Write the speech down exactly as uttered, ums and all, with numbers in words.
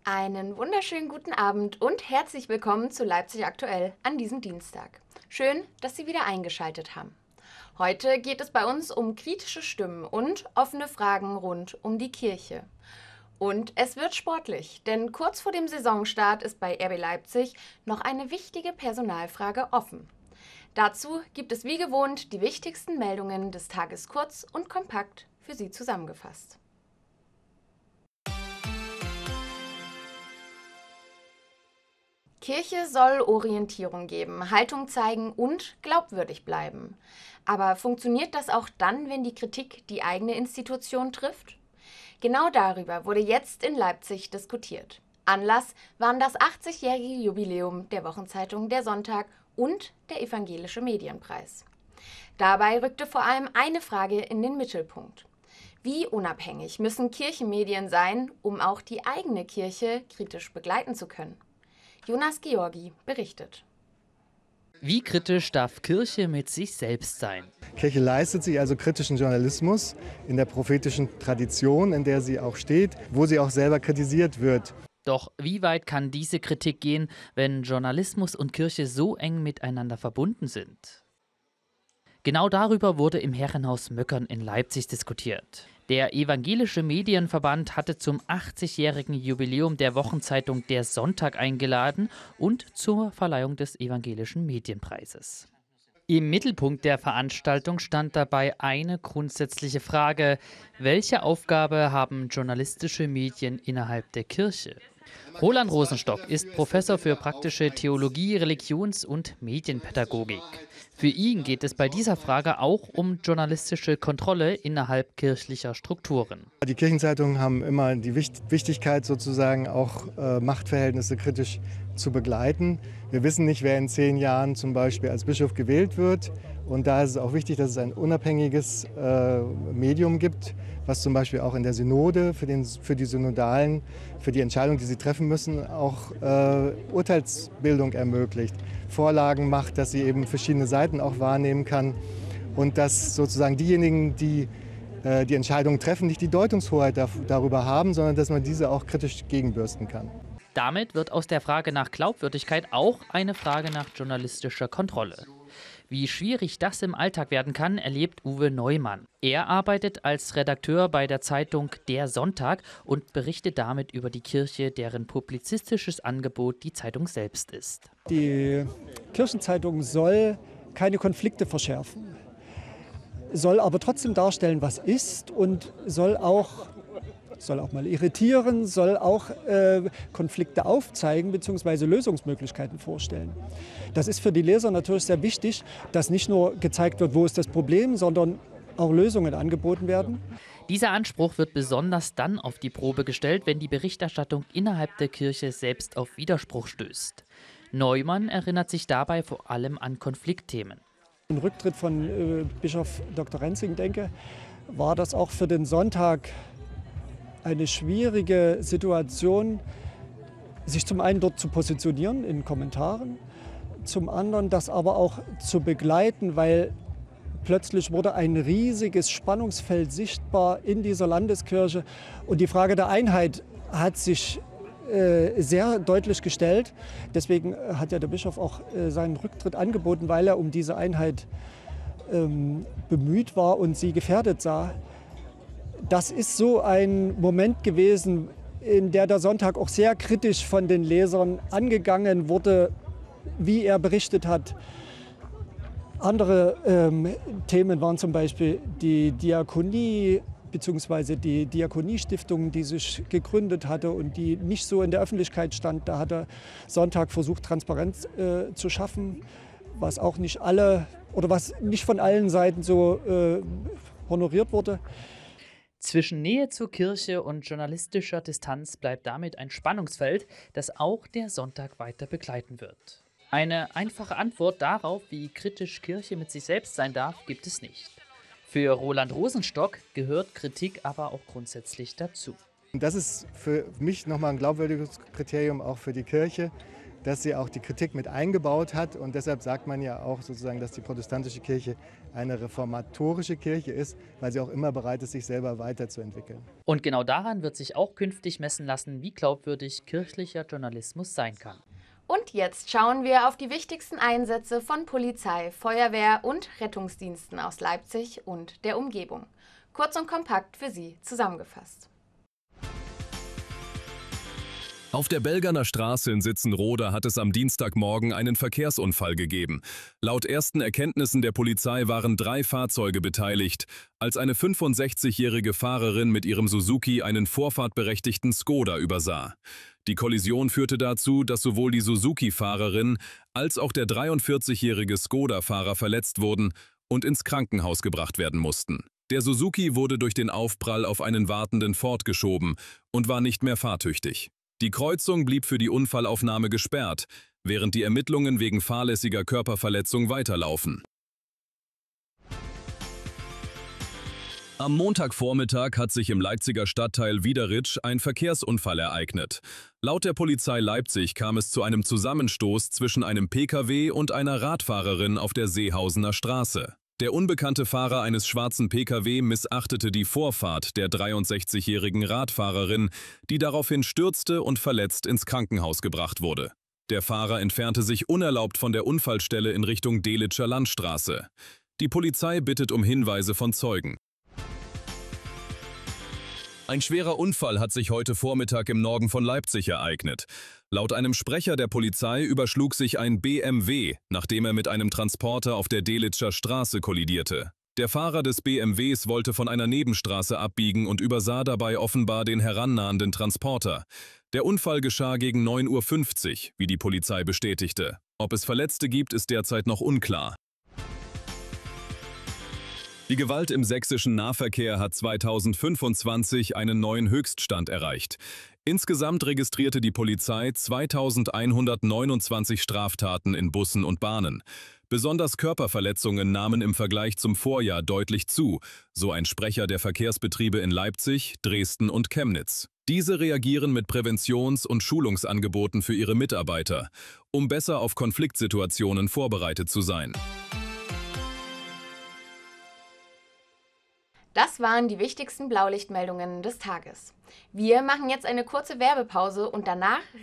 Einen wunderschönen guten Abend und herzlich willkommen zu Leipzig aktuell an diesem Dienstag. Schön, dass Sie wieder eingeschaltet haben. Heute geht es bei uns um kritische Stimmen und offene Fragen rund um die Kirche. Und es wird sportlich, denn kurz vor dem Saisonstart ist bei R B Leipzig noch eine wichtige Personalfrage offen. Dazu gibt es wie gewohnt die wichtigsten Meldungen des Tages kurz und kompakt für Sie zusammengefasst. Kirche soll Orientierung geben, Haltung zeigen und glaubwürdig bleiben. Aber funktioniert das auch dann, wenn die Kritik die eigene Institution trifft? Genau darüber wurde jetzt in Leipzig diskutiert. Anlass waren das achtzigjährige Jubiläum der Wochenzeitung Der Sonntag und der Evangelische Medienpreis. Dabei rückte vor allem eine Frage in den Mittelpunkt. Wie unabhängig müssen Kirchenmedien sein, um auch die eigene Kirche kritisch begleiten zu können? Jonas Georgi berichtet. Wie kritisch darf Kirche mit sich selbst sein? Kirche leistet sich also kritischen Journalismus in der prophetischen Tradition, in der sie auch steht, wo sie auch selber kritisiert wird. Doch wie weit kann diese Kritik gehen, wenn Journalismus und Kirche so eng miteinander verbunden sind? Genau darüber wurde im Herrenhaus Möckern in Leipzig diskutiert. Der Evangelische Medienverband hatte zum achtzigjährigen Jubiläum der Wochenzeitung Der Sonntag eingeladen und zur Verleihung des Evangelischen Medienpreises. Im Mittelpunkt der Veranstaltung stand dabei eine grundsätzliche Frage: Welche Aufgabe haben journalistische Medien innerhalb der Kirche? Roland Rosenstock ist Professor für praktische Theologie, Religions- und Medienpädagogik. Für ihn geht es bei dieser Frage auch um journalistische Kontrolle innerhalb kirchlicher Strukturen. Die Kirchenzeitungen haben immer die Wichtigkeit, sozusagen auch äh, Machtverhältnisse kritisch zu begleiten. Wir wissen nicht, wer in zehn Jahren zum Beispiel als Bischof gewählt wird. Und da ist es auch wichtig, dass es ein unabhängiges äh, Medium gibt, was zum Beispiel auch in der Synode für, den, für die Synodalen, für die Entscheidungen, die sie treffen müssen, auch äh, Urteilsbildung ermöglicht, Vorlagen macht, dass sie eben verschiedene Seiten auch wahrnehmen kann und dass sozusagen diejenigen, die äh, die Entscheidungen treffen, nicht die Deutungshoheit da, darüber haben, sondern dass man diese auch kritisch gegenbürsten kann. Damit wird aus der Frage nach Glaubwürdigkeit auch eine Frage nach journalistischer Kontrolle. Wie schwierig das im Alltag werden kann, erlebt Uwe Neumann. Er arbeitet als Redakteur bei der Zeitung Der Sonntag und berichtet damit über die Kirche, deren publizistisches Angebot die Zeitung selbst ist. Die Kirchenzeitung soll keine Konflikte verschärfen, soll aber trotzdem darstellen, was ist, und soll auch soll auch mal irritieren, soll auch äh, Konflikte aufzeigen bzw. Lösungsmöglichkeiten vorstellen. Das ist für die Leser natürlich sehr wichtig, dass nicht nur gezeigt wird, wo ist das Problem, sondern auch Lösungen angeboten werden. Dieser Anspruch wird besonders dann auf die Probe gestellt, wenn die Berichterstattung innerhalb der Kirche selbst auf Widerspruch stößt. Neumann erinnert sich dabei vor allem an Konfliktthemen. Im Rücktritt von äh, Bischof Doktor Renzing, denke, war das auch für den Sonntag eine schwierige Situation, sich zum einen dort zu positionieren in Kommentaren, zum anderen das aber auch zu begleiten, weil plötzlich wurde ein riesiges Spannungsfeld sichtbar in dieser Landeskirche und die Frage der Einheit hat sich äh, sehr deutlich gestellt. Deswegen hat ja der Bischof auch äh, seinen Rücktritt angeboten, weil er um diese Einheit ähm, bemüht war und sie gefährdet sah. Das ist so ein Moment gewesen, in der der Sonntag auch sehr kritisch von den Lesern angegangen wurde, wie er berichtet hat. Andere ähm, Themen waren zum Beispiel die Diakonie bzw. die Diakoniestiftung, die sich gegründet hatte und die nicht so in der Öffentlichkeit stand. Da hat der Sonntag versucht, Transparenz äh, zu schaffen, was auch nicht alle oder was nicht von allen Seiten so äh, honoriert wurde. Zwischen Nähe zur Kirche und journalistischer Distanz bleibt damit ein Spannungsfeld, das auch der Sonntag weiter begleiten wird. Eine einfache Antwort darauf, wie kritisch Kirche mit sich selbst sein darf, gibt es nicht. Für Roland Rosenstock gehört Kritik aber auch grundsätzlich dazu. Das ist für mich nochmal ein glaubwürdiges Kriterium auch für die Kirche, dass sie auch die Kritik mit eingebaut hat. Und deshalb sagt man ja auch sozusagen, dass die protestantische Kirche eine reformatorische Kirche ist, weil sie auch immer bereit ist, sich selber weiterzuentwickeln. Und genau daran wird sich auch künftig messen lassen, wie glaubwürdig kirchlicher Journalismus sein kann. Und jetzt schauen wir auf die wichtigsten Einsätze von Polizei, Feuerwehr und Rettungsdiensten aus Leipzig und der Umgebung. Kurz und kompakt für Sie zusammengefasst. Auf der Belgerner Straße in Sitzenroda hat es am Dienstagmorgen einen Verkehrsunfall gegeben. Laut ersten Erkenntnissen der Polizei waren drei Fahrzeuge beteiligt, als eine fünfundsechzigjährige Fahrerin mit ihrem Suzuki einen vorfahrtberechtigten Skoda übersah. Die Kollision führte dazu, dass sowohl die Suzuki-Fahrerin als auch der dreiundvierzigjährige Skoda-Fahrer verletzt wurden und ins Krankenhaus gebracht werden mussten. Der Suzuki wurde durch den Aufprall auf einen wartenden Ford geschoben und war nicht mehr fahrtüchtig. Die Kreuzung blieb für die Unfallaufnahme gesperrt, während die Ermittlungen wegen fahrlässiger Körperverletzung weiterlaufen. Am Montagvormittag hat sich im Leipziger Stadtteil Wiederitsch ein Verkehrsunfall ereignet. Laut der Polizei Leipzig kam es zu einem Zusammenstoß zwischen einem P K W und einer Radfahrerin auf der Seehausener Straße. Der unbekannte Fahrer eines schwarzen P K W missachtete die Vorfahrt der dreiundsechzigjährigen Radfahrerin, die daraufhin stürzte und verletzt ins Krankenhaus gebracht wurde. Der Fahrer entfernte sich unerlaubt von der Unfallstelle in Richtung Delitscher Landstraße. Die Polizei bittet um Hinweise von Zeugen. Ein schwerer Unfall hat sich heute Vormittag im Norden von Leipzig ereignet. Laut einem Sprecher der Polizei überschlug sich ein B M W, nachdem er mit einem Transporter auf der Delitscher Straße kollidierte. Der Fahrer des B M Ws wollte von einer Nebenstraße abbiegen und übersah dabei offenbar den herannahenden Transporter. Der Unfall geschah gegen neun Uhr fünfzig, wie die Polizei bestätigte. Ob es Verletzte gibt, ist derzeit noch unklar. Die Gewalt im sächsischen Nahverkehr hat zweitausendfünfundzwanzig einen neuen Höchststand erreicht. Insgesamt registrierte die Polizei zweitausendeinhundertneunundzwanzig Straftaten in Bussen und Bahnen. Besonders Körperverletzungen nahmen im Vergleich zum Vorjahr deutlich zu, so ein Sprecher der Verkehrsbetriebe in Leipzig, Dresden und Chemnitz. Diese reagieren mit Präventions- und Schulungsangeboten für ihre Mitarbeiter, um besser auf Konfliktsituationen vorbereitet zu sein. Das waren die wichtigsten Blaulichtmeldungen des Tages. Wir machen jetzt eine kurze Werbepause und danach